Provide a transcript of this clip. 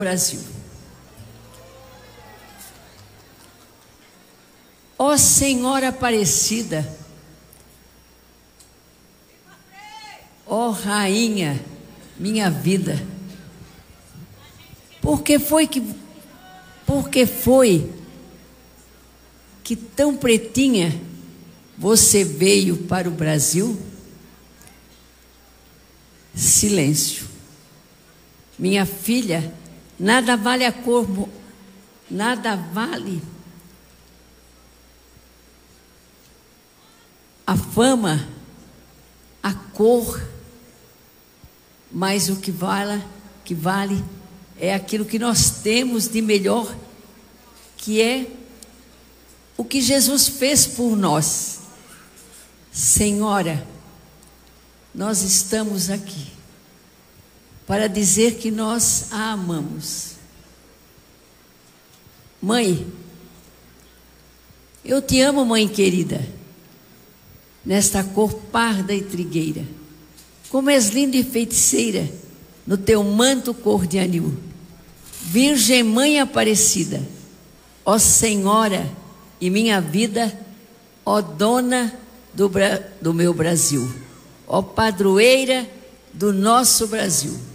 Brasil. Ó Senhora Aparecida, ó Rainha, minha vida, por que foi que tão pretinha você veio para o Brasil? Silêncio. Minha filha, nada vale nada vale a fama, a cor, mas o que vale é aquilo que nós temos de melhor, que é o que Jesus fez por nós. Senhora, nós estamos aqui para dizer que nós a amamos. Mãe, eu te amo, mãe querida, nesta cor parda e trigueira, como és linda e feiticeira no teu manto cor de anil. Virgem Mãe Aparecida, ó Senhora e minha vida, ó Dona do meu Brasil, ó Padroeira do nosso Brasil.